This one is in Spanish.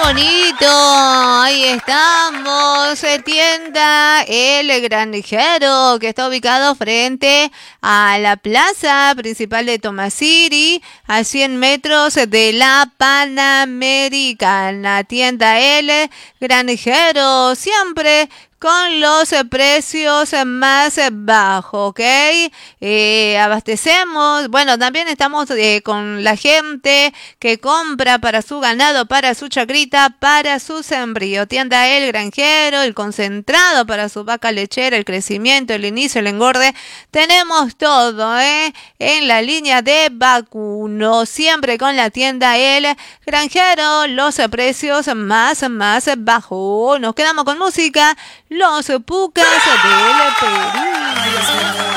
bonito! Ahí estamos. Tienda El Granjero, que está ubicado frente a la plaza principal de Tomasiri, a 100 metros de la Panamericana. Tienda El Granjero, siempre con los precios más bajos, ¿ok? Abastecemos, bueno, también estamos con la gente que compra para su ganado, para su chacrita, para su sembrío. Tienda El Granjero, el concentrado para su vaca lechera, el crecimiento, el inicio, el engorde. Tenemos todo, en la línea de vacuno, siempre con la tienda El Granjero, los precios más bajos. Nos quedamos con música. Los Pucas del Perú.